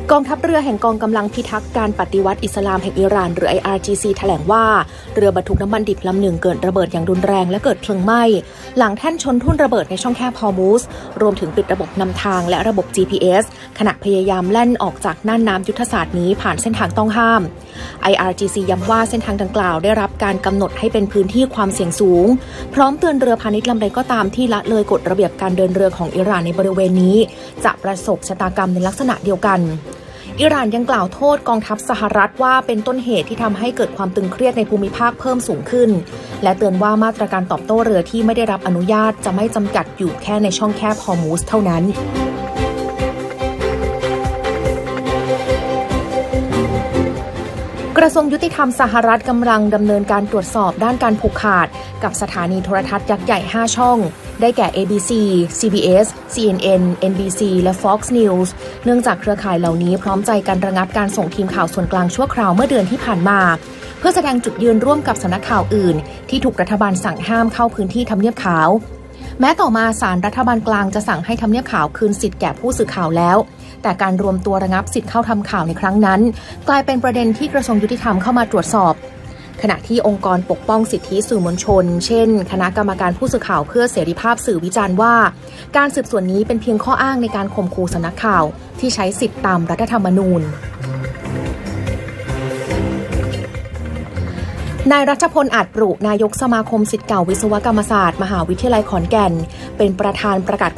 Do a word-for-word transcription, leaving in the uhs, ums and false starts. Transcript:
กองทัพเรือแห่งกองกำลังพิทักษ์การปฏิวัติอิสลามแห่งอิหร่านหรือ ไอ อาร์ จี ซี แถลงว่าเรือบรรทุกน้ำมันดิบลำหนึ่งเกิดระเบิดอย่างรุนแรงและเกิดเพลิงไหม้หลังแท่นชนทุ่นระเบิดในช่องแคบฮอร์มุซรวมถึงปิดระบบนำทางและระบบ จี พี เอส ขณะพยายามแล่นออกจากน่านน้ำยุทธศาสตร์นี้ผ่านเส้นทางต้องห้าม ไอ อาร์ จี ซี ย้ำว่าเส้นทางดังกล่าวได้รับการกำหนดให้เป็นพื้นที่ความเสี่ยงสูงพร้อมเตือนเรือพาณิชย์ลำใดก็ตามที่ละเลยกฎระเบียบการเดินเรือของอิหร่านในบริเวณนี้จะประสบชะตากรรมในลักษณะเดียวกันอิหร่านยังกล่าวโทษกองทัพสหรัฐว่าเป็นต้นเหตุที่ทำให้เกิดความตึงเครียดในภูมิภาคเพิ่มสูงขึ้นและเตือนว่ามาตรการตอบโต้เรือที่ไม่ได้รับอนุญาตจะไม่จำกัดอยู่แค่ในช่องแคบฮอร์มุซเท่านั้นกระทรวงยุติธรรมสหรัฐกำลังดำเนินการตรวจสอบด้านการผูกขาดกับสถานีโทรทัศน์ยักษ์ใหญ่ห้าช่องได้แก่ เอ บี ซี ซี บี เอส ซี เอ็น เอ็น เอ็น บี ซี และ Fox News เนื่องจากเครือข่ายเหล่านี้พร้อมใจกันระงับการส่งทีมข่าวส่วนกลางชั่วคราวเมื่อเดือนที่ผ่านมาเพื่อแสดงจุดยืนร่วมกับสำนักข่าวอื่นที่ถูกรัฐบาลสั่งห้ามเข้าพื้นที่ทำเนียบขาวแม้ต่อมาศาลรัฐบาลกลางจะสั่งให้ทำเนียบขาวคืนสิทธิ์แก่ผู้สื่อข่าวแล้วแต่การรวมตัวระงับสิทธิ์เข้าทำข่าวในครั้งนั้นกลายเป็นประเด็นที่กระทรวงยุติธรรมเข้ามาตรวจสอบขณะที่องค์กรปกป้องสิทธิสื่อมวลชนเช่นคณะกรรมการผู้สื่อข่าวเพื่อเสรีภาพสื่อวิจารณ์ว่าการสืบสวนนี้เป็นเพียงข้ออ้างในการข่มขู่สำนักข่าวที่ใช้สิทธิตามรัฐธรรมนูญนายรัชพล อาจปรุนายกสมาคมศิษย์เก่าวิศวกรรมศาสตร์มหาวิทยาลัยขอนแก่นเป็นประธานประกาศ